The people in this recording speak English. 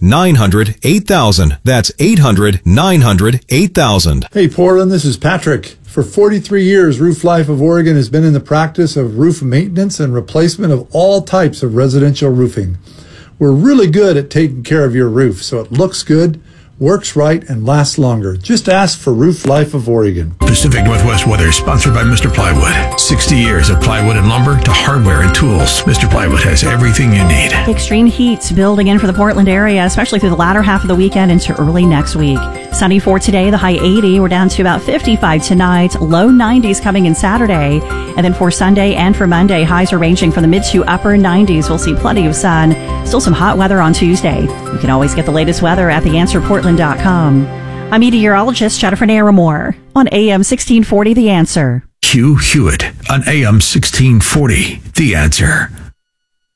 800-900-8000. That's 800-900-8000. Hey, Portland, this is Patrick. For 43 years, Roof Life of Oregon has been in the practice of roof maintenance and replacement of all types of residential roofing. We're really good at taking care of your roof so it looks good, works right, and lasts longer. Just ask for Roof Life of Oregon. Pacific Northwest Weather is sponsored by Mr. Plywood. 60 years of plywood and lumber to hardware and tools. Mr. Plywood has everything you need. Extreme heat's building in for the Portland area, especially through the latter half of the weekend into early next week. Sunny for today, the high 80. We're down to about 55 tonight. Low 90s coming in Saturday. And then for Sunday and for Monday, highs are ranging from the mid to upper 90s. We'll see plenty of sun. Still some hot weather on Tuesday. You can always get the latest weather at theanswerportland.com. I'm meteorologist Jennifer Naramore on AM 1640 The Answer. Hugh Hewitt on AM 1640 The Answer.